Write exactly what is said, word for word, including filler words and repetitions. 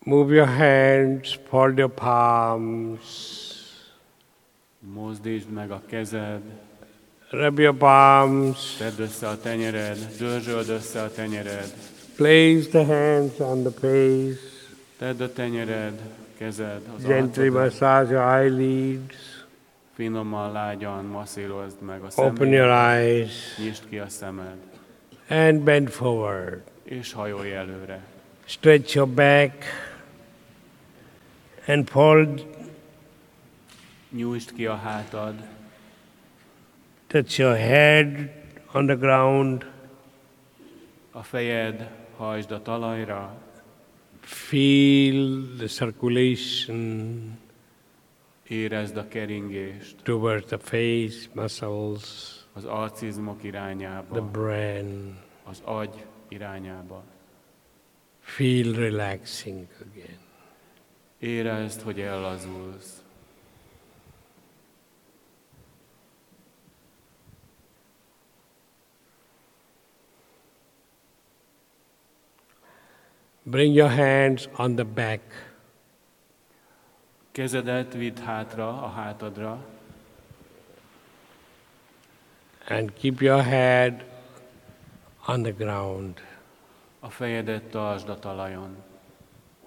Move your hands, fold your palms. Mozdítsd meg a kezed, Rub your palms. tedd össze a tenyered, dörzsöld össze a tenyered. Place the hands on the face. Tedd a tenyered, kezed az Gently arcodra. massage your eyelids. Finoman, lágyan masszírozd meg a Open your szemed. eyes. Nyisd ki a szemed, And bend forward. és hajolj előre. Stretch your back. And fold. Nyújtsd ki a hátad, Touch your head on the ground. a fejed hajtsd a talajra, Feel the circulation érezd a keringést towards the face muscles, az arcizmok the irányába, brain. az agy irányába. Feel relaxing again. Érezd, hogy ellazulsz. Bring your hands on the back. Kezedet vidd hátra, a hátadra, And keep your head on the ground. a fejedet tartsd a talajon.